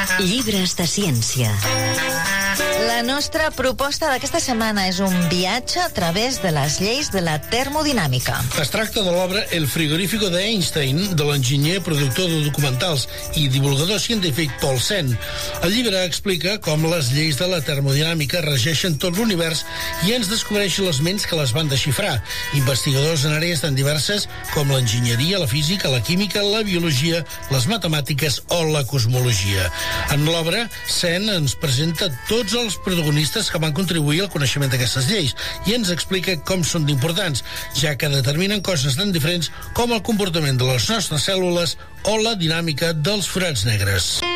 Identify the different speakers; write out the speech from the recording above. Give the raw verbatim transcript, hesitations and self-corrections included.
Speaker 1: Llibres de ciència.
Speaker 2: La nostra proposta d'aquesta setmana és un viatge a través de les lleis de la termodinàmica.
Speaker 3: Es tracta de l'obra El frigorífico d'Einstein, de l'enginyer, productor de documentals i divulgador científic Paul Sen. El llibre explica com les lleis de la termodinàmica regeixen tot l'univers i ens descobreix les ments que les van desxifrar. Investigadors en àrees tan diverses com l'enginyeria, la física, la química, la biologia, les matemàtiques o la cosmologia. En l'obra, Sen ens presenta tots els protagonistes que van contribuir al coneixement d'aquestes lleis i ens explica com són d'importants, ja que determinen coses tan diferents com el comportament de les nostres cèl·lules o la dinàmica dels forats negres.